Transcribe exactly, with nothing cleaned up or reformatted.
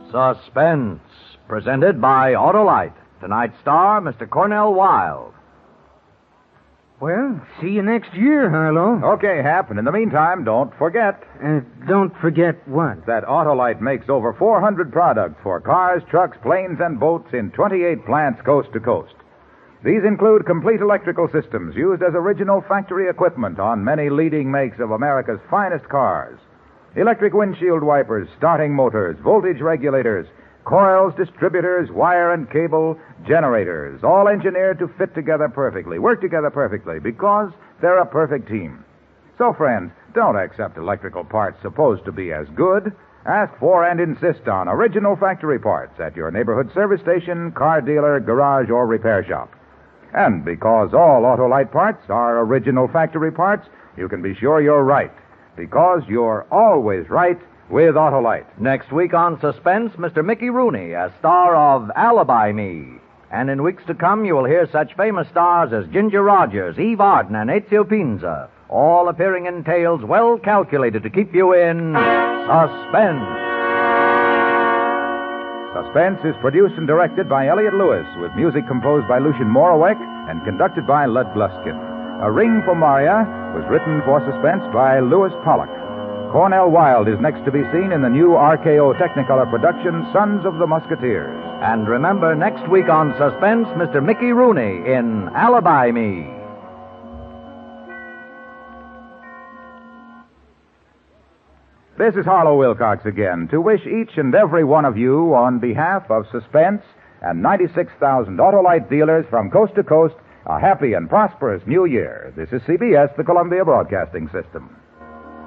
Suspense, presented by Autolite. Tonight's star, Mister Cornell Wilde. Well, see you next year, Harlow. Okay, Hap, and in the meantime, don't forget... Uh, don't forget what? That Autolite makes over four hundred products for cars, trucks, planes, and boats in twenty-eight plants coast to coast. These include complete electrical systems used as original factory equipment on many leading makes of America's finest cars. Electric windshield wipers, starting motors, voltage regulators, coils, distributors, wire and cable, generators, all engineered to fit together perfectly, work together perfectly, because they're a perfect team. So, friends, don't accept electrical parts supposed to be as good. Ask for and insist on original factory parts at your neighborhood service station, car dealer, garage, or repair shop. And because all Autolite parts are original factory parts, you can be sure you're right, because you're always right with Autolite. Next week on Suspense, Mister Mickey Rooney, as star of Alibi Me. And in weeks to come, you will hear such famous stars as Ginger Rogers, Eve Arden, and Ezio Pinza, all appearing in tales well calculated to keep you in suspense. Suspense is produced and directed by Elliott Lewis, with music composed by Lucien Moraweck and conducted by Lud Gluskin. A Ring for Maria was written for Suspense by Louis Pollock. Cornell Wilde is next to be seen in the new R K O Technicolor production, Sons of the Musketeers. And remember, next week on Suspense, Mister Mickey Rooney in Alibi Me. This is Harlow Wilcox again to wish each and every one of you, on behalf of Suspense and ninety-six thousand Autolite dealers from coast to coast, a happy and prosperous new year. This is C B S, the Columbia Broadcasting System.